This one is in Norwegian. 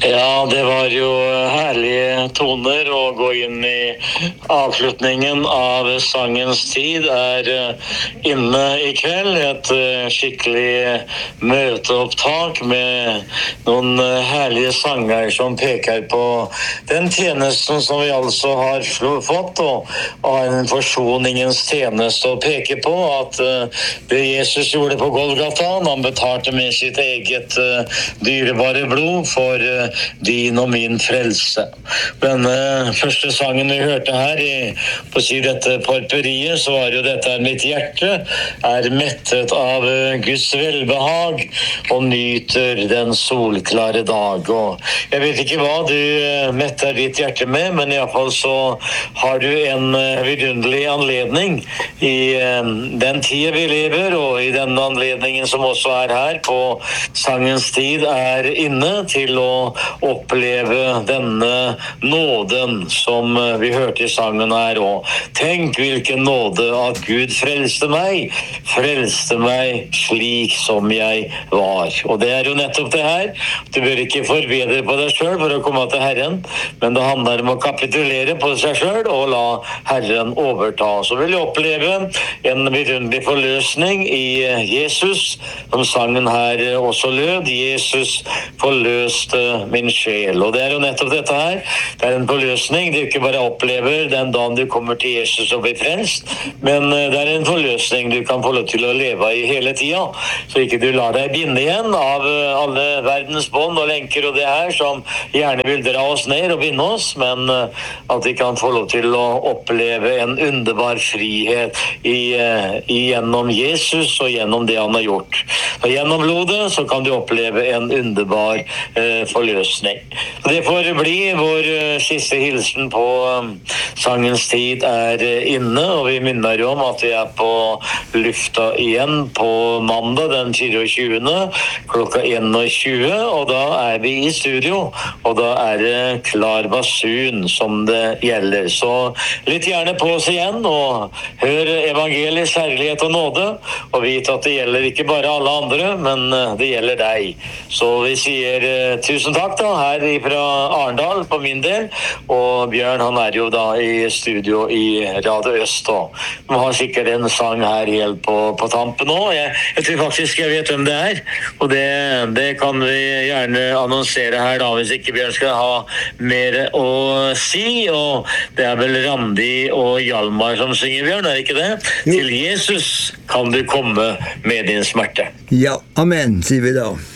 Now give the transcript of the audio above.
Ja, det var jo herlige toner å gå inn i avslutningen av sangens tid inne i kveld. Et skikkelig møteopptak med noen herlige sanger som peker på den tjenesten som vi altså har fått, og en forsoningens tjeneste, og peker på at det Jesus gjorde på Golgata, han betalte med sitt eget dyrebare blod for din og min frelse. Denne første sangen vi hørte her på å si dette porperiet, så var jo dette mitt hjerte mettet av Guds velbehag og nyter den solklare dag. Og jeg vet ikke hva du metter ditt hjerte med, men i hvert fall så har du en vidunderlig anledning i den tiden vi lever, og i denne anledningen som også her på sangens tid inne, til å oppleve denne nåden som vi hørte i sangen her. Og tenk hvilken nåde at Gud frelste meg slik som jeg var. Og det jo nettopp det her. Du bør ikke forbedre på deg selv for å komme til Herren, men det handler om å kapitulere på seg selv og la Herren overta. Så vil jeg oppleve en vidunderlig forløsning i Jesus, som sangen her også lød. Jesus forløste min sjel. Og det jo nettopp dette her. Det en forløsning. Du ikke bare opplever den dagen du kommer til Jesus og blir frelst, men det en forløsning du kan få lov til å leve i hele tida. Så ikke du lar deg binde igjen av alle verdens bånd og lenker og det her som gjerne vil dra oss ned og binde oss, men at vi kan få lov til å oppleve en underbar frihet gjennom Jesus og gjennom det han har gjort. Og gjennom blodet så kan du oppleve en underbar forløsning. Det får bli vår siste hilsen på sangens tid inne, og vi minner jo om at vi på lufta igjen på mandag den 24. klokka 21, og da vi i studio, og da det klar basun som det gjelder. Så lytt gjerne på oss igjen, og hør evangeliets herlighet og nåde, og vit at det gjelder ikke bare alle andre, men det gjelder deg. Så vi sier tusen takk da, her fra Arendal på min del, og Bjørn han jo da i studio i Radio Øst, og vi har sikkert en sang her helt på tampen nå. Jeg tror faktisk jeg vet hvem det og det kan vi gjerne annonsere her da, hvis ikke Bjørn skal ha mer å si, og det vel Randi og Hjalmar som synger, Bjørn, det ikke det? Jo. Til Jesus kan du komme med din smerte. Ja, amen, sier vi da.